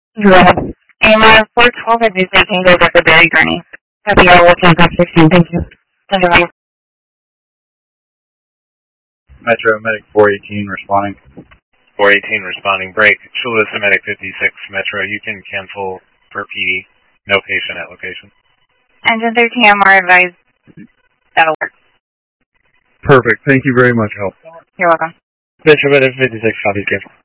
Yeah. And 412 is usually changes at the Berry Journey. Happy hour working past 16. Thank you. Thank you. Metro Medic 418 responding. 418 responding. Break. Chula Medic 56 Metro. You can cancel per PD. No patient at location. Engine 13 MR advised. That'll work. Perfect. Thank you very much, Help. You're welcome. Metro Medic 56, copy, cancel.